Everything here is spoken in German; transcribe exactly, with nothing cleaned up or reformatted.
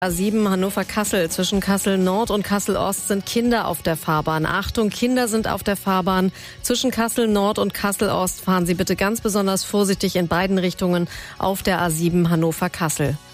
A sieben Hannover-Kassel. Zwischen Kassel-Nord und Kassel-Ost sind Kinder auf der Fahrbahn. Achtung, Kinder sind auf der Fahrbahn. Zwischen Kassel-Nord und Kassel-Ost fahren Sie bitte ganz besonders vorsichtig in beiden Richtungen auf der A sieben Hannover-Kassel.